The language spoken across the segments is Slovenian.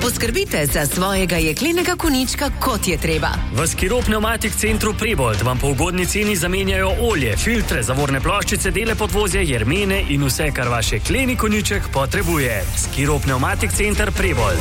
Poskrbite za svojega jeklenega konjička, kot je treba. V Skiro Pneumatik Centru Prebold vam po ugodni ceni zamenjajo olje, filtre, zavorne ploščice, dele podvozja, jermene in vse, kar vaš jekleni konjiček potrebuje. Skiro Pneumatik Center Prebold.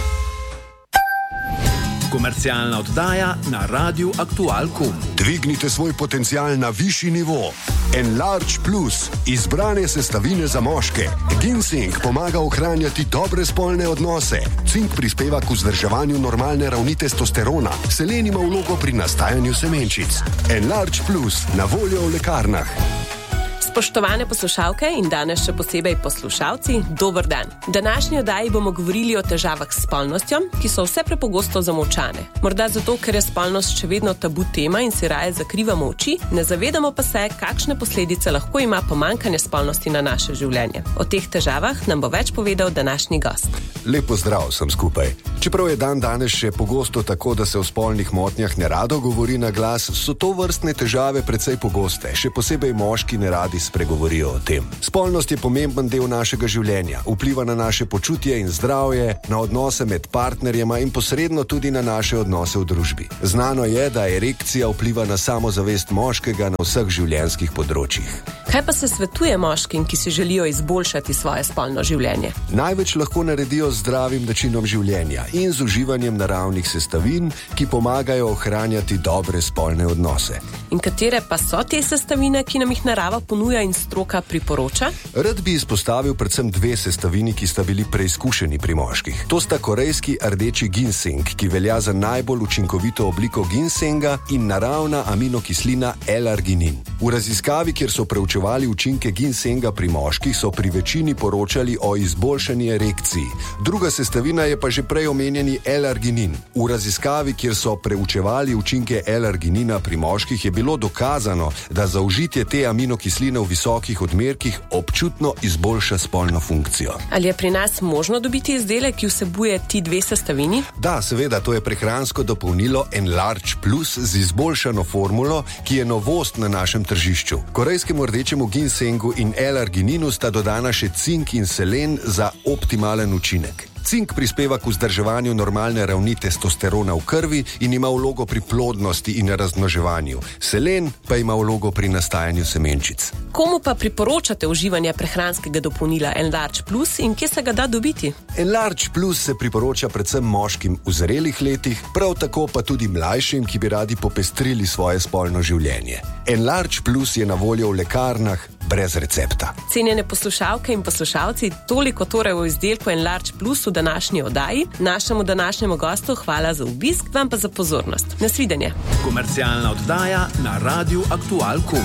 Komercialna oddaja na Radiu Aktual.com. Dvignite svoj potencial na višji nivo. Enlarge Plus, izbrane sestavine za moške. Ginseng pomaga ohranjati dobre spolne odnose. Cink prispeva k vzdrževanju normalne ravni testosterona. Selen ima vlogo pri nastajanju semenčic. Enlarge Plus, na voljo v lekarnah. Spoštovane poslušalke in danes še posebej poslušalci, dober dan. V današnji oddaji bomo govorili o težavah s spolnostjo, ki so vse prepogosto zamolčane. Morda zato, ker je spolnost še vedno tabu tema in si raje zakrivamo oči, ne zavedamo pa se, kakšne posledice lahko ima pomanjkanje spolnosti na naše življenje. O teh težavah nam bo več povedal današnji gost. Lep pozdrav vsem skupaj. Čeprav je dan danes še pogosto tako, da se o spolnih motnjah nerado govori na glas, so to vrstne težave precej pogoste, še posebej moški neradi spregovorijo o tem. Spolnost je pomemben del našega življenja, vpliva na naše počutje in zdravje, na odnose med partnerjema in posredno tudi na naše odnose v družbi. Znano je, da erekcija vpliva na samozavest moškega na vseh življenjskih področjih. Kaj pa se svetuje moškim, ki si želijo izboljšati svoje spolno življenje? Največ lahko naredijo z zdravim načinom življenja in z uživanjem naravnih sestavin, ki pomagajo ohranjati dobre spolne odnose. In katere pa so te sestavine, ki nam jih narava ponuja in stroka priporoča? Rad bi izpostavil predvsem dve sestavini, ki sta bili preizkušeni pri moških. To sta korejski rdeči ginseng, ki velja za najbolj učinkovito obliko ginsenga, in naravna aminokislina L-arginin. V raziskavi, kjer so preučevali učinke ginsenga pri moških, so pri večini poročali o izboljšani erekciji. Druga sestavina je pa že prej omenjeni L-arginin. V raziskavi, kjer so preučevali učinke L-arginina pri moških, je bilo dokazano, da zaužitje te aminokisline v visokih odmerkih občutno izboljša spolno funkcijo. Ali je pri nas možno dobiti izdelek, ki vsebuje ti dve sestavini? Da, seveda, to je prehransko dopolnilo Enlarge Plus z izboljšano formulo, ki je novost na našem tržišču. Korejskemu rdečemu ginsengu in L-argininu sta dodana še cink in selen za optimalen učinek. Cink prispeva k vzdrževanju normalne ravni testosterona v krvi in ima vlogo pri plodnosti in razmnoževanju. Selen pa ima vlogo pri nastajanju semenčic. Komu pa priporočate uživanje prehranskega dopolnila Enlarge Plus in kje se ga da dobiti? Enlarge Plus se priporoča predvsem moškim v zrelih letih, prav tako pa tudi mlajšim, ki bi radi popestrili svoje spolno življenje. Enlarge Plus je na voljo v lekarnah brez recepta. Cenjene poslušalke in poslušalci, toliko torej o izdelku Enlarge Plus v današnji oddaji. Našemu današnjemu gostu hvala za obisk, vam pa za pozornost. Nasvidenje. Komercialna oddaja na Radiu Aktual.com.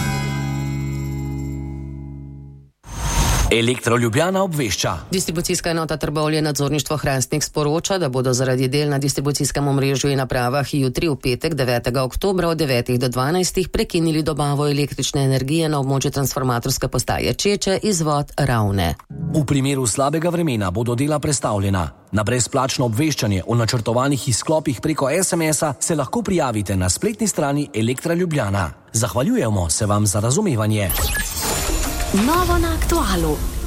Elektro Ljubljana obvešča. Distribucijska enota Trbovlje nadzorništvo Hrastnik sporoča, da bodo zaradi del na distribucijskem omrežju in napravah jutri v petek 9. oktobra od 9. do 12. prekinili dobavo električne energije na območju transformatorske postaje Čeče, izvod Ravne. V primeru slabega vremena bodo dela prestavljena. Na brezplačno obveščanje o načrtovanih izklopih preko SMS-a se lahko prijavite na spletni strani Elektra Ljubljana. Zahvaljujemo se vam za razumevanje. Novo na Aktualu.